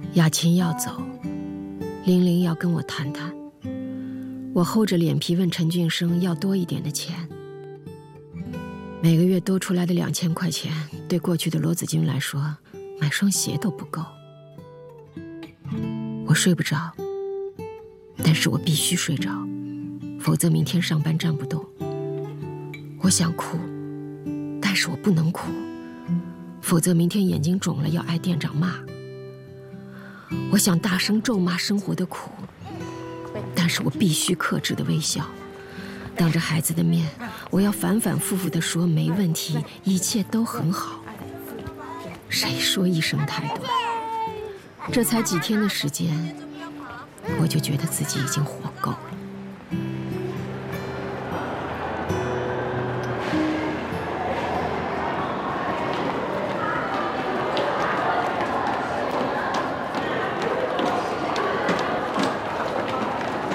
雅琴要走，玲玲要跟我谈谈。我厚着脸皮问陈俊生要多一点的钱。每个月多出来的2000块钱，对过去的罗子君来说，买双鞋都不够。我睡不着，但是我必须睡着，否则明天上班站不动。我想哭，但是我不能哭，否则明天眼睛肿了要挨店长骂。我想大声咒骂生活的苦，但是我必须克制的微笑。当着孩子的面，我要反反复复地说没问题，一切都很好。谁说一生太短？这才几天的时间，我就觉得自己已经活